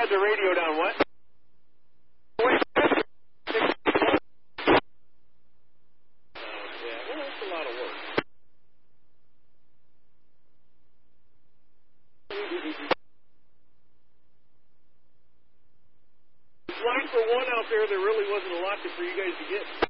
the radio down. What? Wait. Yeah, well, that's a lot of work. Line for one out there really wasn't a lot for you guys to get.